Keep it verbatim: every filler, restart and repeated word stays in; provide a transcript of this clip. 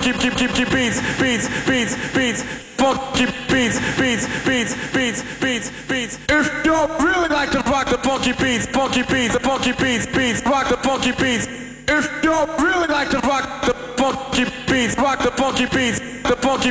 funky keep keep keep beats beats beats beats funky beats beats beats beats beats beats. If you really like to rock the funky beats, funky beats, the funky beats beats, rock the funky beats. If you really like to rock the funky beats, rock the funky beats, the funky